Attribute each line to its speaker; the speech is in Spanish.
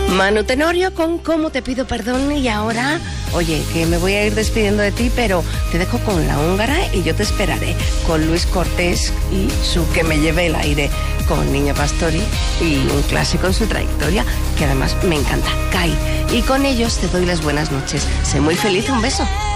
Speaker 1: Manu Tenorio con Cómo te pido perdón. Y ahora, oye, que me voy a ir despidiendo de ti, pero te dejo con La Húngara y yo te esperaré con Luis Cortés y su Que me lleve el aire, con Niña Pastori y un clásico en su trayectoria que además me encanta, Kai. Y con ellos te doy las buenas noches. Sé muy feliz, un beso.